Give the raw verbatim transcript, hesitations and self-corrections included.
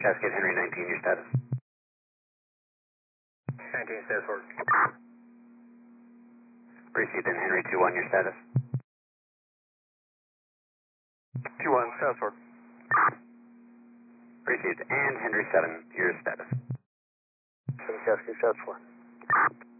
Cascade Henry nineteen, your status. nineteen, status forward. Received in Henry two one, your status. two one, status forward. Received and Henry seven, your status. seven Cascade, status forward.